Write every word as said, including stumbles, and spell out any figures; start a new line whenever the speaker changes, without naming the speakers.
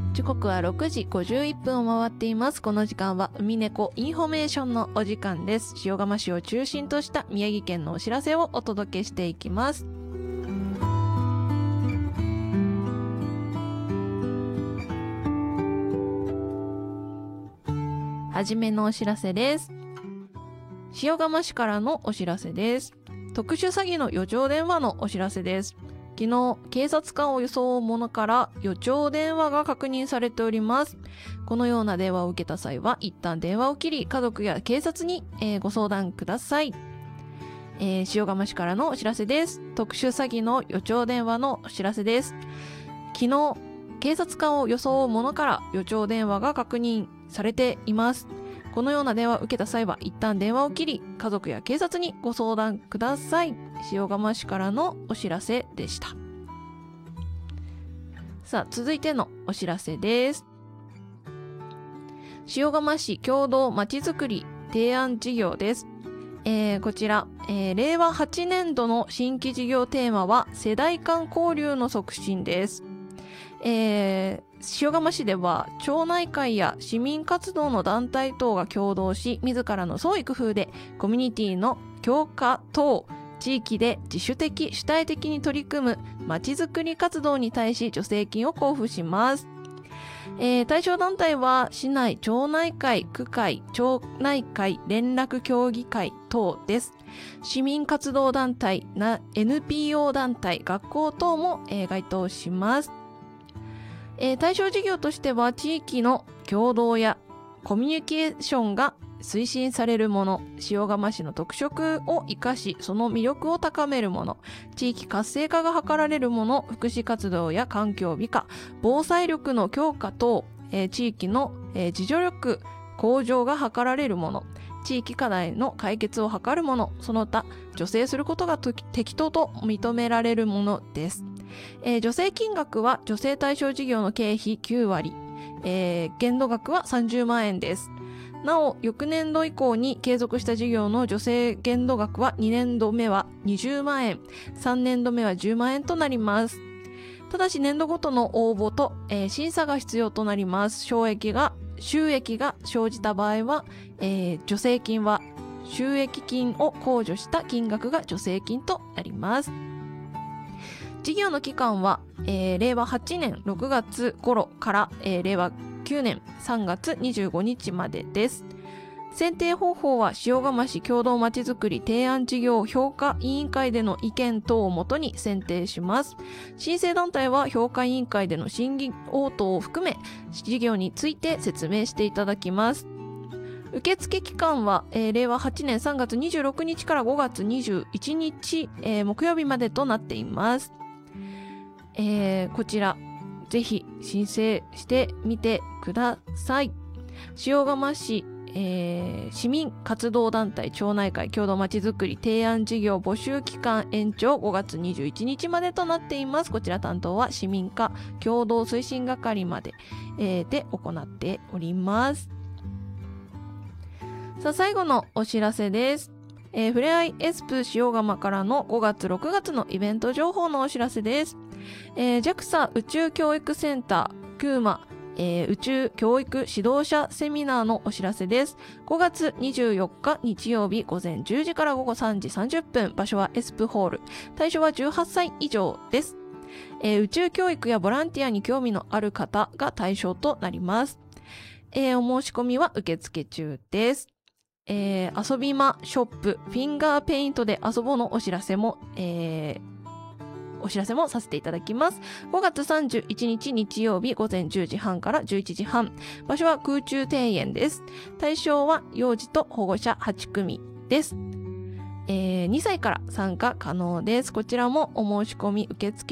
時刻はろくじごじゅういっぷんを回っています。この時間は海猫インフォメーションのお時間です。塩釜市を中心とした宮城県のお知らせをお届けしていきます。はじめのお知らせです。塩釜市からのお知らせです。特殊詐欺の予兆電話のお知らせです。昨日、警察官を装う者から予兆電話が確認されております。このような電話を受けた際は、一旦電話を切り、家族や警察に、えー、ご相談ください。えー、塩釜市からのお知らせです。特殊詐欺の予兆電話のお知らせです。昨日、警察官を装う者から予兆電話が確認されています。このような電話を受けた際は、一旦電話を切り、家族や警察にご相談ください。塩釜市からのお知らせでした。さあ、続いてのお知らせです。塩釜市共同まちづくり提案事業です。えー、こちら、えー、れいわはちねんどの新規事業テーマは世代間交流の促進です。えー、塩釜市では町内会や市民活動の団体等が共同し、自らの創意工夫でコミュニティの強化等地域で自主的主体的に取り組むまちづくり活動に対し助成金を交付します。えー、対象団体は市内町内会、区会、町内会連絡協議会等です。市民活動団体な エヌピーオー 団体、学校等も、えー、該当します。えー、対象事業としては地域の共同やコミュニケーションが推進されるもの、塩釜市の特色を生かし、その魅力を高めるもの、地域活性化が図られるもの、福祉活動や環境美化、防災力の強化等、えー、地域の、えー、自助力向上が図られるもの、地域課題の解決を図るもの、その他、助成することが適当と認められるものです。えー、助成金額は助成対象事業の経費きゅうわり、えー、限度額はさんじゅうまんえんです。なお、翌年度以降に継続した事業の助成限度額はにねんどめはにじゅうまんえん、さんねんどめはじゅうまんえんとなります。ただし年度ごとの応募と、えー、審査が必要となります。収益が、収益が生じた場合は、えー、助成金は収益金を控除した金額が助成金となります。事業の期間は、えー、れいわはちねんろくがつ頃から、えー、れいわきゅうねんさんがつにじゅうごにちまでです。選定方法は塩釜市共同まちづくり提案事業評価委員会での意見等をもとに選定します。申請団体は評価委員会での審議応答を含め事業について説明していただきます。受付期間は、えー、れいわはちねんさんがつにじゅうろくにちからごがつにじゅういちにち、えー、木曜日までとなっています。えー、こちらぜひ申請してみてください。塩釜市、えー、市民活動団体町内会共同まちづくり提案事業募集期間延長ごがつにじゅういちにちまでとなっています。こちら担当は市民課共同推進係まで、えー、で行っております。さあ最後のお知らせです。えー、ふれあいエスプ塩釜からのごがつろくがつのイベント情報のお知らせです。えー、ジャクサ 宇宙教育センターキューマ、えー、宇宙教育指導者セミナーのお知らせです。ごがつにじゅうよっか日曜日午前じゅうじからごごさんじさんじゅっぷん、場所はエスプホール、対象はじゅうはっさい以上です。えー、宇宙教育やボランティアに興味のある方が対象となります。えー、お申し込みは受付中です。えー、遊び場ショップフィンガーペイントで遊ぼうのお知らせも、えーお知らせもさせていただきます。ごがつさんじゅういちにち日曜日午前じゅうじはんからじゅういちじはん。場所は空中庭園です。対象は幼児と保護者はちくみです。えー、にさいから参加可能です。こちらもお申し込み受付